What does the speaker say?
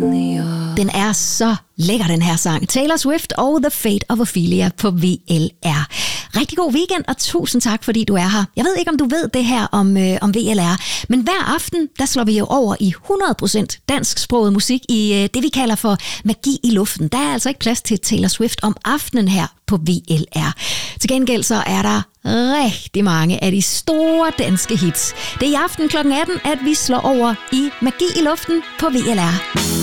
Den er så lækker, den her sang. Taylor Swift og The Fate of Ophelia på VLR. Rigtig god weekend, og tusind tak, fordi du er her. Jeg ved ikke, om du ved det her om VLR, men hver aften, der slår vi jo over i 100% dansksproget musik i det, vi kalder for magi i luften. Der er altså ikke plads til Taylor Swift om aftenen her på VLR. Til gengæld så er der rigtig mange af de store danske hits. Det er i aften kl. 18, at vi slår over i magi i luften på VLR.